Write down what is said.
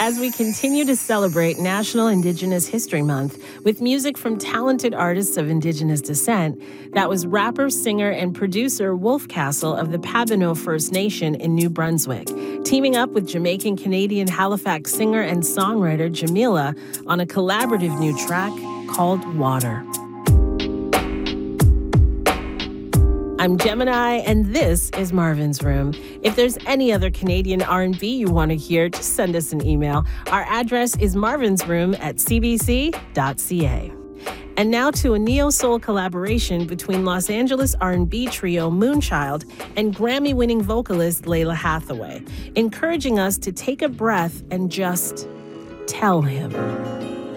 as we continue to celebrate National Indigenous History Month with music from talented artists of Indigenous descent. That was rapper, singer, and producer Wolf Castle of the Pabineau First Nation in New Brunswick, teaming up with Jamaican-Canadian Halifax singer and songwriter Jamila on a collaborative new track called Water. I'm Gemini, and this is Marvin's Room. If there's any other Canadian R&B you want to hear, just send us an email. Our address is marvinsroom@cbc.ca. And now to a neo-soul collaboration between Los Angeles R&B trio Moonchild and Grammy-winning vocalist Lalah Hathaway, encouraging us to take a breath and just tell him.